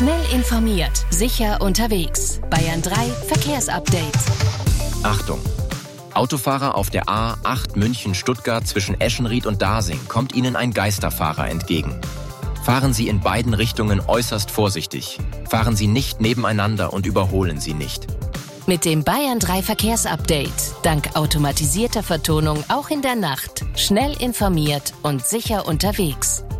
Schnell informiert, sicher unterwegs. Bayern 3 Verkehrsupdate. Achtung! Autofahrer auf der A8 München-Stuttgart zwischen Eschenried und Dasing kommt Ihnen ein Geisterfahrer entgegen. Fahren Sie in beiden Richtungen äußerst vorsichtig. Fahren Sie nicht nebeneinander und überholen Sie nicht. Mit dem Bayern 3 Verkehrsupdate, dank automatisierter Vertonung auch in der Nacht, schnell informiert und sicher unterwegs.